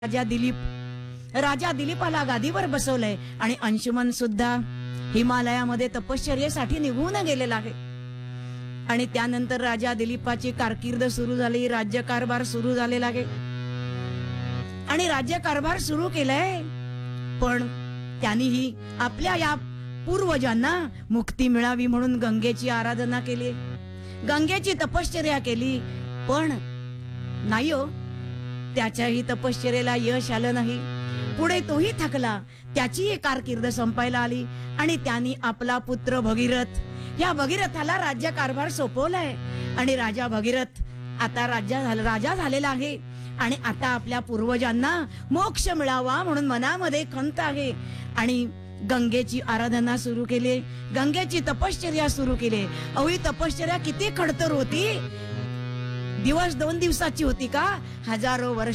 राजा दिलीपाला गादीवर बसवलंय आणि अंशुमन सुद्धा हिमालयामध्ये तपश्चर्येसाठी निघून गेलेला आहे. आणि त्यानंतर राजा दिलीपाची कारकीर्द सुरू झाली, राज्यकारभार सुरू झालेला आहे आणि राज्यकारभार सुरू केलाय. पण त्यांनीही आपल्या या पूर्वजांना मुक्ती मिळावी म्हणून गंगेची आराधना केली, गंगेची तपश्चर्या केली. पण नाही हो, त्याच्याही तपश्चर्येला यश आलं नाही. पुढे तोही थकला, त्याचीही कारकीर्द संपायला आली आणि त्यांनी आपला पुत्र भगीरथ, या भगीरथाला राज्यकारभार सोपवलाय आणि राजा भगीरथ आता राजा झालेला आहे. आणि आता आपल्या पूर्वजांना मोक्ष मिळावा म्हणून मनामध्ये खंत आहे आणि गंगेची आराधना सुरू केली, गंगेची तपश्चर्या सुरू केली. अहो, ही तपश्चर्या किती खडतर होती. दिवस 2 दिवसाची होती का? हजारो वर्ष